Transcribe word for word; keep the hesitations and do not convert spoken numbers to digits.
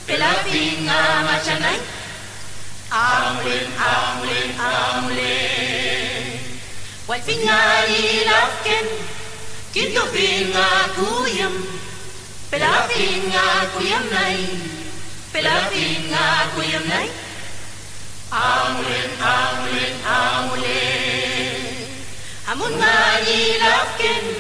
Pelapinga machanay Amulen, amulen, amulen Wal fingali lafken Kinto pinga kuyam Pelapinga kuyam nay Pelapinga kuyam nay Amulen, amulen, amulen Amun ngali lafken